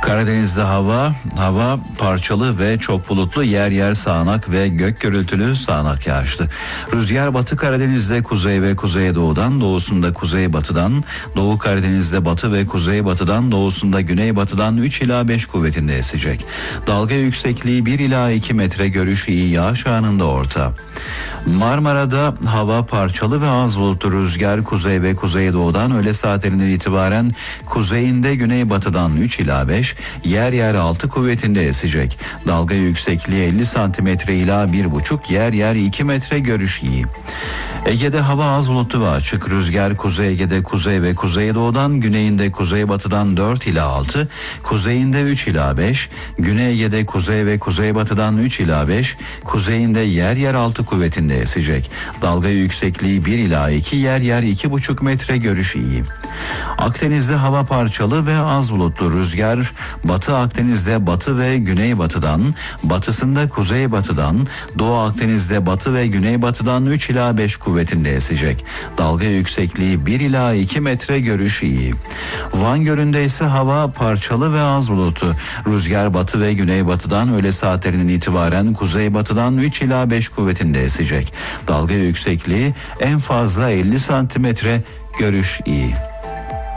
Karadeniz'de hava parçalı ve çok bulutlu, yer yer sağanak ve gök gürültülü sağanak yağışlı. Rüzgar Batı Karadeniz'de kuzey ve kuzeydoğudan, doğusunda kuzeybatıdan, Doğu Karadeniz'de batı ve kuzeybatıdan, doğusunda güneybatıdan 3 ila 5 kuvvetinde esecek. Dalga yüksekliği 1 ila 2 metre, görüş iyi, yağış anında orta. Marmara'da hava parçalı ve az bulutlu, rüzgar kuzey ve kuzeydoğudan, öğle saatlerinden itibaren kuzeyinde güneybatıdan 3 ila 5, yer yer 6 kuvvetinde esecek. Dalga yüksekliği 50 santimetre ila 1,5, yer yer 2 metre, görüş iyi. Ege'de hava az bulutlu ve açık, rüzgar Kuzey Ege'de kuzey ve kuzeydoğudan, güneyinde kuzeybatıdan 4 ila 6, kuzeyinde 3 ila 5, Güney Ege'de kuzey ve kuzeybatıdan 3 ila 5, kuzeyinde yer yer 6 kuvvetinde esecek. Dalga yüksekliği 1 ila 2, yer yer 2,5 metre, görüş iyi. Akdeniz'de hava parçalı ve az bulutlu, rüzgar Batı Akdeniz'de batı ve güneybatıdan, batısında kuzeybatıdan, Doğu Akdeniz'de batı ve güneybatıdan 3 ila 5 kuvvetinde esecek. Dalga yüksekliği 1 ila 2 metre, görüş iyi. Van Gölü'nde ise hava parçalı ve az bulutlu, rüzgar batı ve güneybatıdan, öğle saatlerinden itibaren kuzeybatıdan 3 ila 5 kuvvetinde esecek. Dalga yüksekliği en fazla 50 santimetre, görüş iyi.